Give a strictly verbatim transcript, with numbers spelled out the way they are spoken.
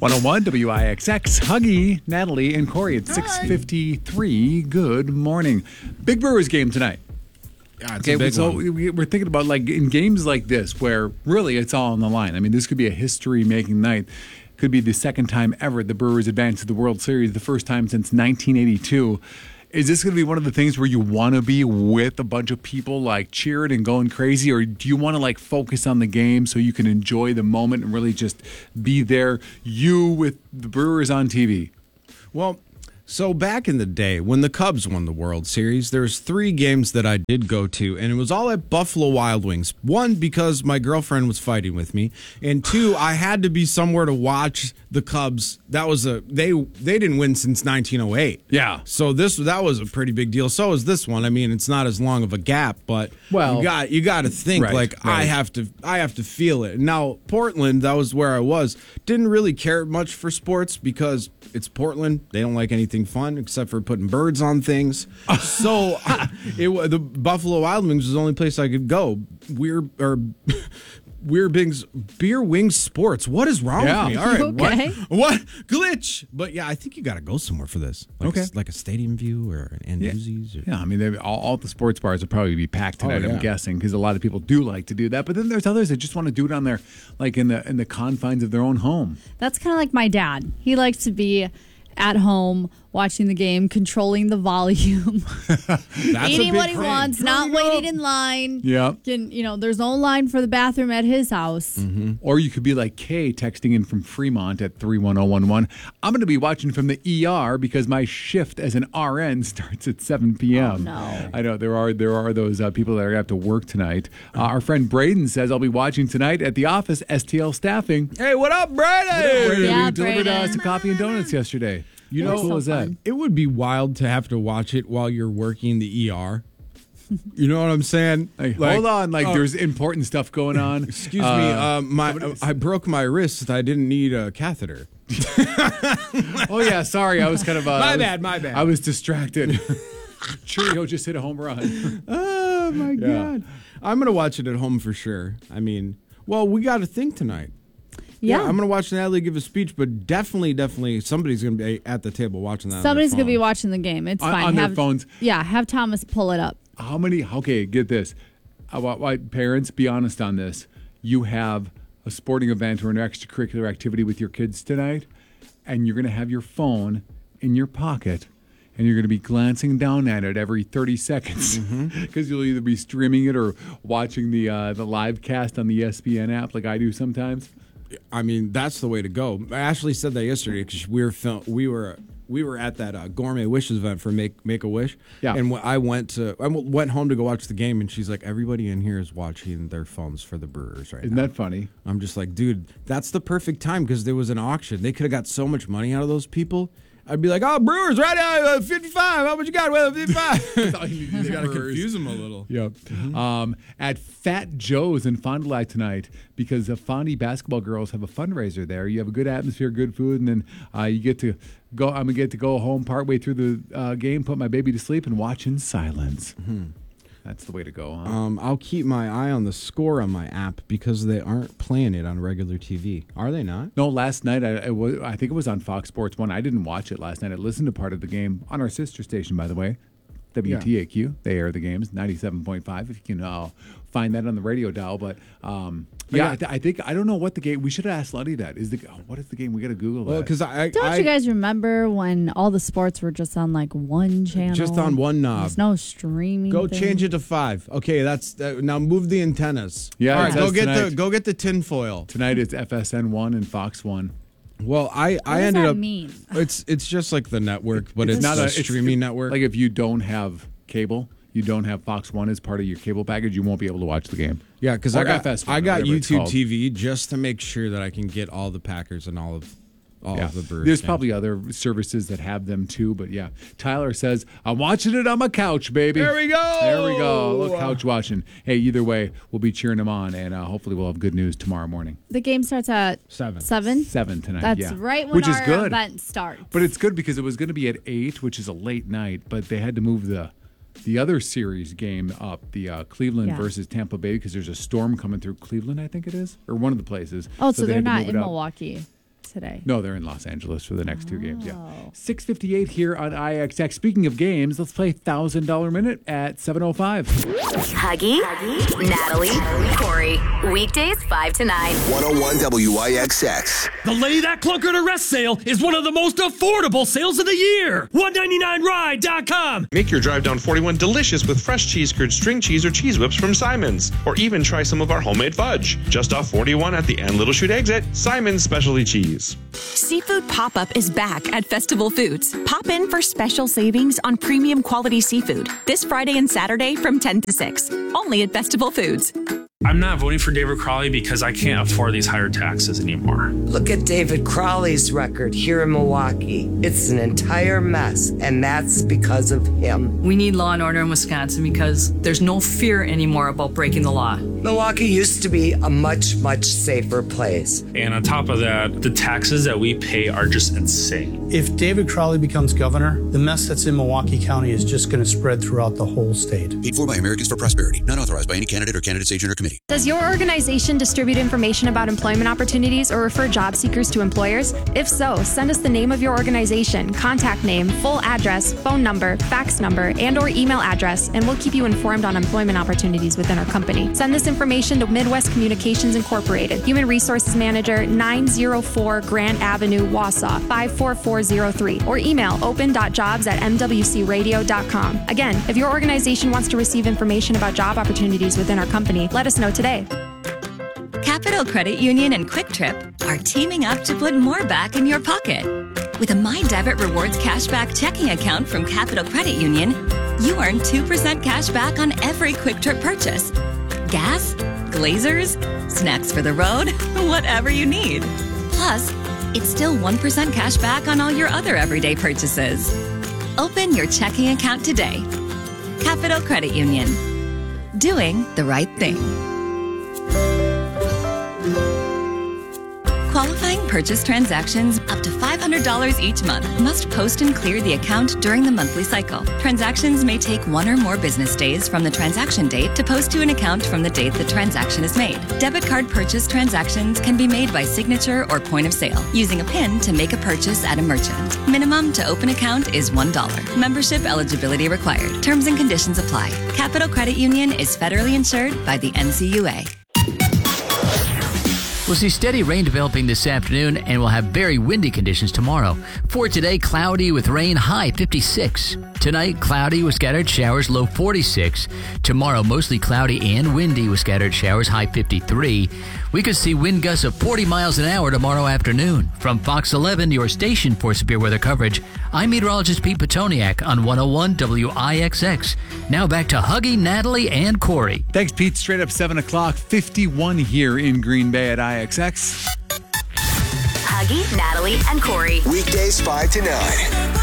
one oh one W I X X, Huggy, Natalie, and Corey at six fifty-three. Good morning. Big Brewers game tonight. Yeah, it's okay, a big so one. we- we're thinking about like in games like this where really it's all on the line. I mean, this could be a history-making night. Could be the second time ever the Brewers advance to the World Series, the first time since nineteen eighty-two. Is this going to be one of the things where you want to be with a bunch of people like cheering and going crazy, or do you want to like focus on the game so you can enjoy the moment and really just be there, you with the Brewers on T V? Well, so back in the day when the Cubs won the World Series, there's three games that I did go to, and it was all at Buffalo Wild Wings. One, because my girlfriend was fighting with me, and two, I had to be somewhere to watch the Cubs. That was a they they didn't win since nineteen oh eight. Yeah. So this that was a pretty big deal. So is this one. I mean, it's not as long of a gap, but Well, you got you got to think right, like I right. have to I have to feel it. Now, Portland, that was where I was. Didn't really care much for sports because it's Portland. They don't like anything fun except for putting birds on things. So it wa- the Buffalo Wild Wings was the only place I could go. Weird or Weird Bings Beer Wings Sports. What is wrong Yeah. with me? All right, Okay. what what glitch? But yeah, I think you got to go somewhere for this. Like Okay. a, like a Stadium View or an Anduzzi's. Or, Yeah, I mean, they- all, all the sports bars will probably be packed tonight. Oh, yeah. I'm guessing because a lot of people do like to do that. But then there's others that just want to do it on their, like in the in the confines of their own home. That's kind of like my dad. He likes to be at home watching the game, controlling the volume, That's a eating big what he thing. wants, not waiting in line. Yeah. Can, you know, there's no line for the bathroom at his house. Or you could be like Kay texting in from Fremont at three one zero one one. I'm going to be watching from the E R because my shift as an R N starts at seven p.m. Oh, no. I know there are there are those uh, people that are going to have to work tonight. Uh, our friend Braden says I'll be watching tonight at the office, S T L Staffing. Hey, what up, Brady? Braden, Yeah, we delivered uh, Braden. some coffee and donuts yesterday. You know, That's how cool so is that? fun. It would be wild to have to watch it while you're working the E R. You know what I'm saying? Like, Like, hold on, like uh, there's important stuff going on. Excuse me, Uh, um, my I broke my wrist. I didn't need a catheter. oh yeah, sorry, I was kind of uh, My I was- bad, my bad. I was distracted. Cheerio just hit a home run. Oh my Yeah. god! I'm gonna watch it at home for sure. I mean, well, we got to think tonight. Yeah. I'm gonna watch Natalie give a speech, but definitely, definitely, somebody's gonna be at the table watching that. on their Somebody's going to be phone. watching the game. It's On- fine. on their have, phones. Yeah, have Thomas pull it up. How many? Okay, get this. Uh, why- why- parents, be honest on this. You have a sporting event or an extracurricular activity with your kids tonight, and you're going to have your phone in your pocket, and you're going to be glancing down at it every thirty seconds because you'll either be streaming it or watching the uh, the live cast on the E S P N app, like I do sometimes. I mean, that's the way to go. Ashley said that yesterday because we were fil- we were we were at that uh, Gourmet Wishes event for Make Make a Wish. Yeah. And when I went to I w- went home to go watch the game, and she's like, everybody in here is watching their phones for the Brewers right Isn't now. that funny? I'm just like, dude, that's the perfect time because there was an auction. They could have got so much money out of those people. I'd be like, oh, Brewers, right now, uh, fifty-five. How much you got? Well, fifty-five. all you need to You say, got to Brewers. confuse them a little. Yep. Um, at Fat Joe's in Fond du Lac tonight, because the Fondy basketball girls have a fundraiser there. You have a good atmosphere, good food, and then uh, you get to go. I'm gonna get to go home partway through the uh, game, put my baby to sleep, and watch in silence. That's the way to go. Huh? Um, I'll keep my eye on the score on my app because they aren't playing it on regular T V. Are they not? No, last night I, I, was, I think it was on Fox Sports One. I didn't watch it last night. I listened to part of the game on our sister station, by the way, W T A Q. They air the games, ninety-seven point five. If you can uh, find that on the radio dial, but um, yeah, I, th- I think I don't know what the game. We should have asked Luddy that. Is the oh, what is the game? We got to Google Well, that. because I, Don't I you guys remember when all the sports were just on like one channel? just on one knob. There's no streaming. Go thing? change it to five. Okay, that's uh, now move the antennas. Yeah, all it right, go says get tonight. the go get the tinfoil. Tonight it's F S N one and Fox One. Well, I What I does ended that up. mean? It's it's just like the network, but it's, not a, a it's- streaming network. Like if you don't have cable, you don't have Fox One as part of your cable package, you won't be able to watch the game. yeah, because I or got F S one, I got whatever it's YouTube called. T V just to make sure that I can get all the Packers and all of all Yeah. of the Brewers. There's games. probably other services that have them too, but yeah. Tyler says, I'm watching it on my couch, baby. There we go. There we go. Look, couch watching. Hey, either way, we'll be cheering them on, and uh, hopefully we'll have good news tomorrow morning. The game starts at Seven. Seven. Seven tonight, That's yeah. right when Which is our good. event starts. But it's good because it was going to be at eight, which is a late night, but they had to move the the other series game up, the uh, Cleveland Yeah. versus Tampa Bay, because there's a storm coming through Cleveland, I think it is, or one of the places. oh, so, they they're had to not move in it up. Milwaukee today? No, they're in Los Angeles for the next two games. Yeah, Oh. six fifty-eight here on I X X. Speaking of games, let's play Thousand Dollar Minute at seven oh five. Huggy, Natalie, Corey. Weekdays five to nine. one oh one W I X X. The Lay That Clunker to Rest sale is one of the most affordable sales of the year. one ninety-nine ride dot com. Make your drive down forty-one delicious with fresh cheese curd, string cheese, or cheese whips from Simon's. Or even try some of our homemade fudge. Just off forty-one at the end Little Chute exit, Simon's Specialty Cheese. Seafood Pop-Up is back at Festival Foods. Pop in for special savings on premium quality seafood this Friday and Saturday from ten to six. Only at Festival Foods. I'm not voting for David Crowley because I can't afford these higher taxes anymore. Look at David Crowley's record here in Milwaukee. It's an entire mess, and that's because of him. We need law and order in Wisconsin because there's no fear anymore about breaking the law. Milwaukee used to be a much, much safer place. And on top of that, the taxes that we pay are just insane. If David Crowley becomes governor, the mess that's in Milwaukee County is just going to spread throughout the whole state. Paid for by Americans for Prosperity. Not authorized by any candidate or candidate's agent or committee. Does your organization distribute information about employment opportunities or refer job seekers to employers? If so, send us the name of your organization, contact name, full address, phone number, fax number, and or email address, and we'll keep you informed on employment opportunities within our company. Send this information to Midwest Communications Incorporated, Human Resources Manager, nine oh four Grant Avenue, Wausau, five four four zero three, or email open dot jobs at m w c radio dot com. Again, if your organization wants to receive information about job opportunities within our company, let us know today. Capital Credit Union and Quick Trip are teaming up to put more back in your pocket. With a My Debit Rewards cashback checking account from Capital Credit Union, you earn two percent cash back on every Quick Trip purchase. Gas, Glazers, snacks for the road, whatever you need. Plus, it's still one percent cash back on all your other everyday purchases. Open your checking account today. Capital Credit Union. Doing the right thing. Qualifying purchase transactions up to five hundred dollars each month must post and clear the account during the monthly cycle. Transactions may take one or more business days from the transaction date to post to an account from the date the transaction is made. Debit card purchase transactions can be made by signature or point of sale, using a PIN to make a purchase at a merchant. Minimum to open account is one dollar. Membership eligibility required. Terms and conditions apply. Capital Credit Union is federally insured by the N C U A. We'll see steady rain developing this afternoon, and we'll have very windy conditions tomorrow. For today, cloudy with rain, high fifty-six. Tonight, cloudy with scattered showers, low forty-six. Tomorrow, mostly cloudy and windy with scattered showers, high fifty-three. We could see wind gusts of forty miles an hour tomorrow afternoon. From Fox eleven, your station for severe weather coverage, I'm meteorologist Pete Petoniak on one oh one W I X X. Now back to Huggy, Natalie, and Corey. Thanks, Pete. Straight up seven o'clock, fifty-one here in Green Bay at I X X. Huggy, Natalie, and Corey. Weekdays five to nine.